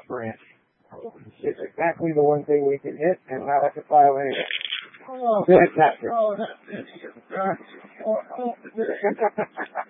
branch. It's exactly the one thing we can hit and not have to file anyway. Oh, That's not true. oh, that's